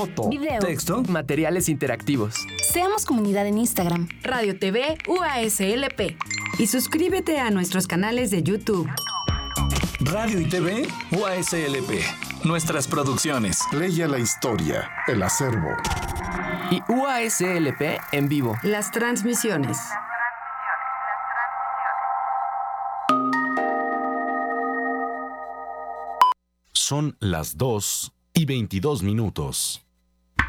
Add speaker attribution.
Speaker 1: foto,
Speaker 2: video,
Speaker 1: texto,
Speaker 3: materiales interactivos.
Speaker 2: Seamos comunidad en Instagram,
Speaker 4: Radio TV UASLP. Y suscríbete a nuestros canales de YouTube.
Speaker 1: Radio y TV UASLP. Nuestras producciones.
Speaker 5: Leia la historia, el acervo.
Speaker 3: Y UASLP en vivo.
Speaker 4: Las transmisiones.
Speaker 6: Son las 2:22.